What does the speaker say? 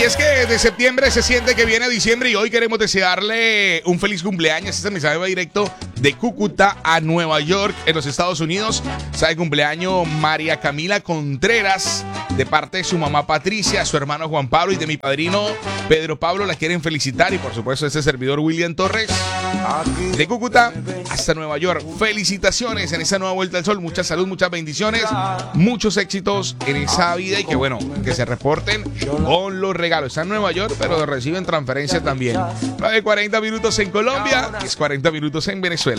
es que desde septiembre se siente que viene diciembre y hoy queremos desearle un feliz cumpleaños. Este mensaje va directo de Cúcuta a Nueva York, en los Estados Unidos. Está de cumpleaños María Camila Contreras, de parte de su mamá Patricia, su hermano Juan Pablo y de mi padrino Pedro Pablo. La quieren felicitar y por supuesto este servidor William Torres, de Cúcuta hasta Nueva York. Felicitaciones en esa nueva vuelta al sol. Mucha salud, muchas bendiciones, muchos éxitos en esa vida y que bueno, que se reporten con los regalos. Está en Nueva York, pero reciben transferencia también. 9:40 minutos en Colombia, 10:40 minutos en Venezuela.